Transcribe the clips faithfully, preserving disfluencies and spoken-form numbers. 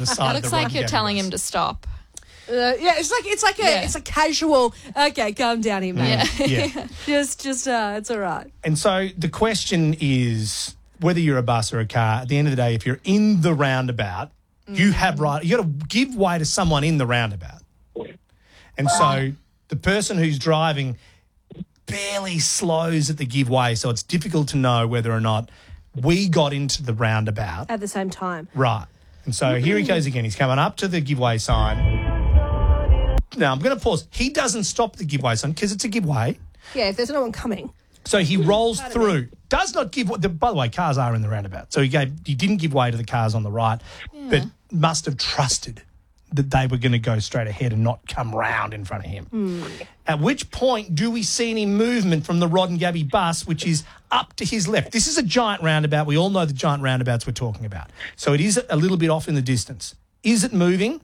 the side. It of the looks like Rodden you're Gabby telling bus. him to stop. Uh, yeah, it's like it's like a Yeah. it's a casual. Okay, calm down here, mate. Yeah. Yeah. just just uh, it's all right. And so the question is whether you're a bus or a car, at the end of the day, if you're in the roundabout, you have right, you got to give way to someone in the roundabout. And so the person who's driving barely slows at the give way, so it's difficult to know whether or not we got into the roundabout. At the same time, Right. And so here he goes again. He's coming up to the give way sign. Now, I'm going to pause. He doesn't stop the give way sign because it's a give way. yeah. If there's no one coming, So he rolls through, does not give way. By the way, cars are in the roundabout. So he gave, he didn't give way to the cars on the right, but must have trusted that they were going to go straight ahead and not come round in front of him. Mm. At which point do we see any movement from the Rodden Gabby bus, which is up to his left? This is a giant roundabout. We all know the giant roundabouts we're talking about. So it is a little bit off in the distance. Is it moving?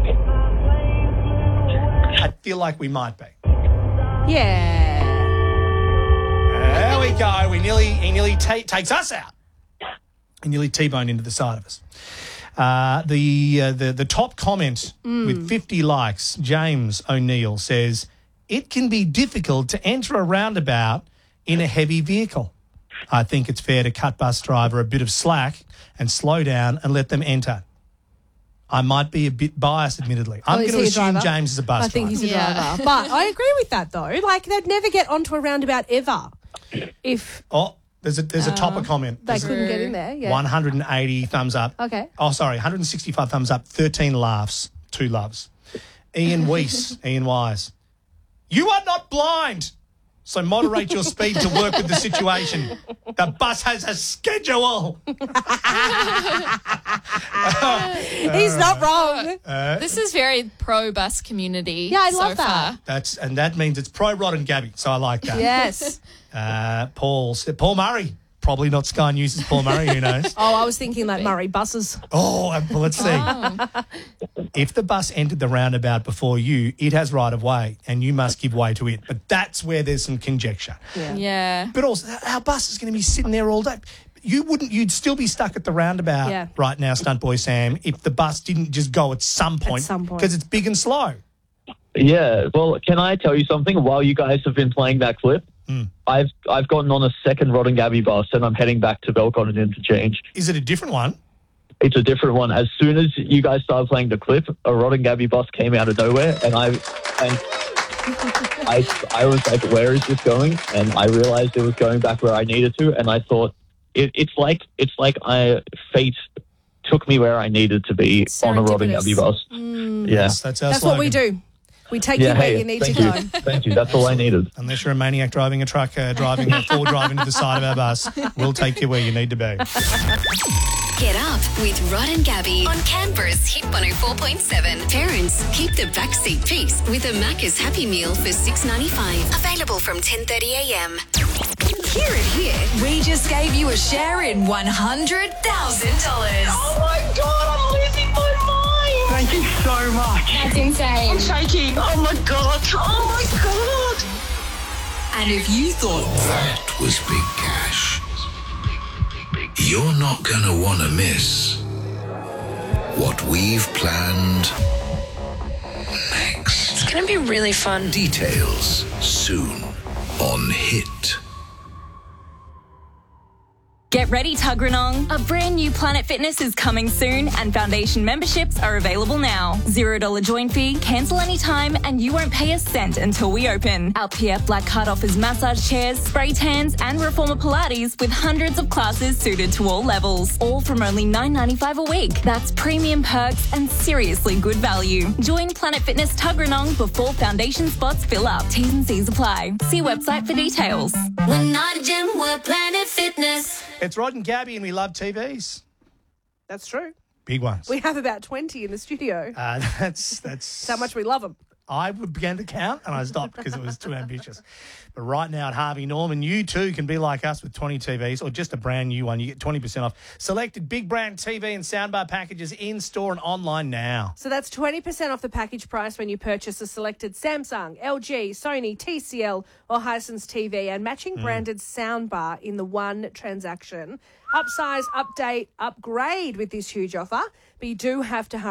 I feel like we might be. yeah. There we go. We nearly, he nearly ta- takes us out. He nearly T-boned into the side of us. Uh, the, uh, the the top comment with fifty likes, James O'Neill says, it can be difficult to enter a roundabout in a heavy vehicle. I think it's fair to cut bus driver a bit of slack and slow down and let them enter. I might be a bit biased, admittedly. I'm Oh, is going to he a assume driver? James is a bus I think driver. he's a Yeah. driver, but I agree with that though. Like they'd never get onto a roundabout ever if Oh, there's a, there's a topper comment. they There's couldn't get in there. Yeah. one hundred eighty thumbs up. Okay. Oh, sorry, one hundred sixty-five thumbs up, thirteen laughs, two loves. Ian Weiss, Ian Wise. You are not blind, so moderate your speed to work with the situation. The bus has a schedule. He's not wrong. This is very pro-bus community. Yeah, I so love that. far. That's and that means it's pro Rodden Gabby, so I like that. Yes. Uh, Paul, Paul Murray. Probably not Sky News' Paul Murray, who knows? Oh, I was thinking like Murray buses. Oh, well, let's see. If the bus entered the roundabout before you, it has right of way and you must give way to it. But that's where there's some conjecture. Yeah. Yeah. But also, our bus is going to be sitting there all day. You wouldn't, you'd still be stuck at the roundabout Yeah. right now, Stunt Boy Sam, if the bus didn't just go at some point. some point. Because it's big and slow. Yeah, well, can I tell you something? While you guys have been playing that clip, Mm. I've I've gotten on a second Rodden Gabby bus and I'm heading back to Belconnen Interchange. Is it a different one? It's a different one. As soon as you guys started playing the clip, a Rodden Gabby bus came out of nowhere, and I, and I, I was like, "Where is this going?" And I realized it was going back where I needed to, and I thought it, it's like it's like I fate took me where I needed to be on a Rodden Serendipitous. Gabby bus. Mm. Yeah, That's, that's our That's what we slogan. do. We take yeah. you where Hey, you need thank to you, go. thank you. That's all I needed. Unless you're a maniac driving a truck, uh, driving a forward drive into the side of our bus, we'll take you where you need to be. Get up with Rod and Gabby on Canberra's Hit one oh four point seven. Parents, keep the backseat peace with a Macca's Happy Meal for six ninety-five. Available from ten thirty a m. Hear it here. We just gave you a share in one hundred thousand dollars. Oh my God, I'm losing my mind. Thank you so much. That's insane. I'm shaking. Oh my God. Oh my God. And if you thought That was big cash. You're not going to want to miss what we've planned next. It's going to be really fun. Details soon on Hit. Get ready, Tuggeranong. A brand new Planet Fitness is coming soon and foundation memberships are available now. Zero dollar join fee, cancel anytime, and you won't pay a cent until we open. Our P F Black Card offers massage chairs, spray tans, and reformer Pilates with hundreds of classes suited to all levels. All from only nine ninety-five a week. That's premium perks and seriously good value. Join Planet Fitness Tuggeranong before foundation spots fill up. T's and C's apply. See website for details. We're not a gym, we're Planet Fitness. It's Rod and Gabby, and we love T Vs. That's true. Big ones. We have about twenty in the studio. Uh, that's that's That's how much we love them. I began to count and I stopped because it was too ambitious. But right now at Harvey Norman, you too can be like us with twenty T Vs or just a brand new one. You get twenty percent off selected big brand T V and soundbar packages in store and online now. So that's twenty percent off the package price when you purchase a selected Samsung, L G, Sony, T C L or Hisense T V and matching branded soundbar in the one transaction. Upsize, update, upgrade with this huge offer, but you do have to hurry.